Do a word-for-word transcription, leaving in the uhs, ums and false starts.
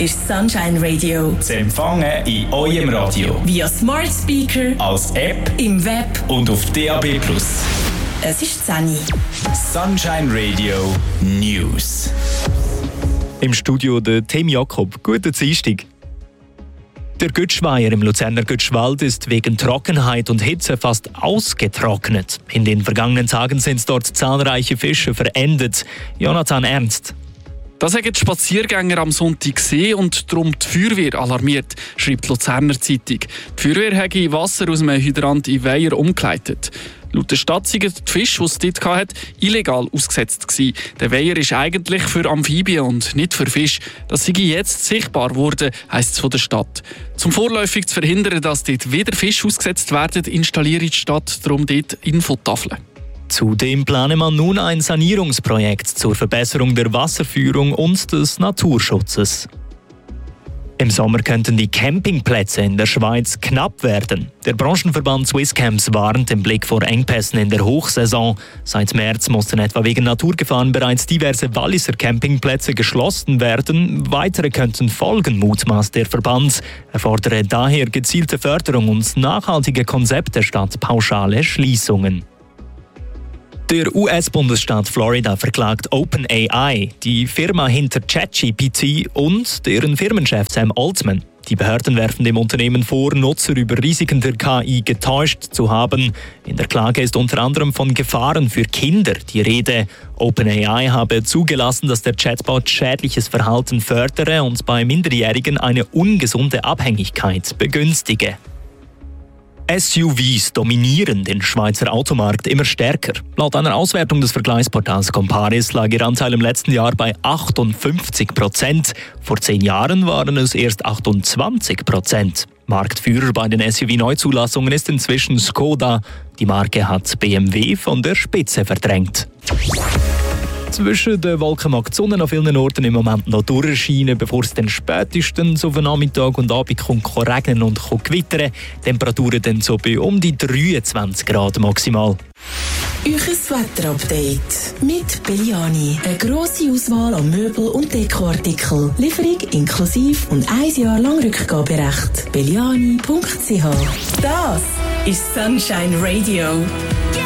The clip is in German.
ist Sunshine Radio. Zu empfangen in eurem Radio. Via Smart Speaker, als App, im Web und auf D A B plus. Es ist zehn. Sunshine Radio News. Im Studio der Tim Jakob. Guten Dienstag. Der Gütschweiher im Luzerner Gütschwald ist wegen Trockenheit und Hitze fast ausgetrocknet. In den vergangenen Tagen sind dort zahlreiche Fische verendet. Jonathan Ernst. Das haben die Spaziergänger am Sonntag gesehen und darum die Feuerwehr alarmiert, schreibt die Luzerner Zeitung. Die Feuerwehr habe Wasser aus einem Hydrant in Weiher umgeleitet. Laut der Stadt sind die Fische, die es dort hatte, illegal ausgesetzt gewesen. Der Weiher ist eigentlich für Amphibien und nicht für Fisch. Das sei jetzt sichtbar geworden, heisst es von der Stadt. Zum vorläufig zu verhindern, dass dort wieder Fische ausgesetzt werden, installiert die Stadt darum dort Infotafeln. Zudem plane man nun ein Sanierungsprojekt zur Verbesserung der Wasserführung und des Naturschutzes. Im Sommer könnten die Campingplätze in der Schweiz knapp werden. Der Branchenverband Swisscamps warnt im Blick vor Engpässen in der Hochsaison. Seit März mussten etwa wegen Naturgefahren bereits diverse Walliser Campingplätze geschlossen werden. Weitere könnten folgen, mutmaßt der Verband. Er fordere daher gezielte Förderung und nachhaltige Konzepte statt pauschale Schließungen. Der U S-Bundesstaat Florida verklagt OpenAI, die Firma hinter ChatGPT, und deren Firmenchef Sam Altman. Die Behörden werfen dem Unternehmen vor, Nutzer über Risiken der K I getäuscht zu haben. In der Klage ist unter anderem von Gefahren für Kinder die Rede. OpenAI habe zugelassen, dass der Chatbot schädliches Verhalten fördere und bei Minderjährigen eine ungesunde Abhängigkeit begünstige. S U Vs dominieren den Schweizer Automarkt immer stärker. Laut einer Auswertung des Vergleichsportals Comparis lag ihr Anteil im letzten Jahr bei achtundfünfzig Prozent. Vor zehn Jahren waren es erst achtundzwanzig Prozent. Marktführer bei den S U V-Neuzulassungen ist inzwischen Skoda. Die Marke hat B M W von der Spitze verdrängt. Zwischen den Wolken mag die Sonne an vielen Orten im Moment noch durchscheinen, bevor es dann spätestens auf den Nachmittag und Abend kommt, kann regnen und kann gewittern. Temperaturen dann so bei um die dreiundzwanzig Grad maximal. Euches Wetterupdate mit Belliani. Eine grosse Auswahl an Möbel- und Dekoartikeln. Lieferung inklusive und ein Jahr lang Rückgaberecht. belliani punkt c h. Das ist Sunshine Radio.